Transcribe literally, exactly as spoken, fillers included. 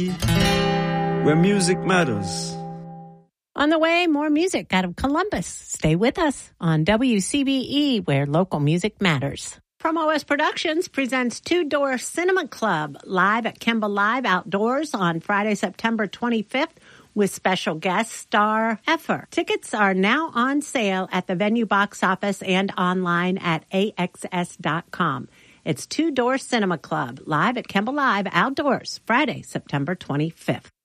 Where music matters. On the way, more music out of Columbus. Stay with us on W C B E, where local music matters. Promo West Productions presents Two Door Cinema Club live at Kemba Live Outdoors on Friday, September twenty-fifth with special guest star Effer. Tickets are now on sale at the venue box office and online at A X S dot com. It's Two Door Cinema Club live at Kemba Live Outdoors Friday, September twenty-fifth.